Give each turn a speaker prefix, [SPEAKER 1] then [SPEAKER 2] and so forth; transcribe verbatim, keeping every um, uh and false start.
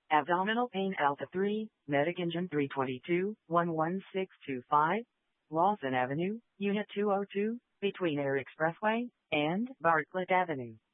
[SPEAKER 1] Abdominal pain Alpha three, Medicagen three twenty-two, one one six two five, Lawson Avenue, Unit two oh two, between Air Expressway and Bartlett Avenue.